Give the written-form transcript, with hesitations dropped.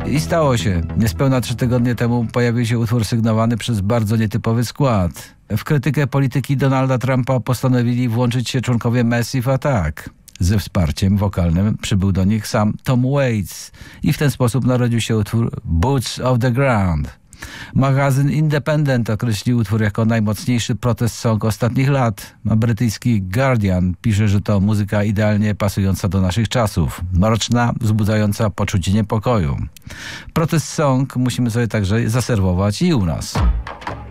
I stało się. Niespełna 3 tygodnie temu pojawił się utwór sygnowany przez bardzo nietypowy skład. W krytykę polityki Donalda Trumpa postanowili włączyć się członkowie Massive Attack. Ze wsparciem wokalnym przybył do nich sam Tom Waits i w ten sposób narodził się utwór Boots of the Ground. Magazyn Independent określił utwór jako najmocniejszy protest song ostatnich lat, a brytyjski Guardian pisze, że to muzyka idealnie pasująca do naszych czasów, mroczna, wzbudzająca poczucie niepokoju. Protest song musimy sobie także zaserwować i u nas.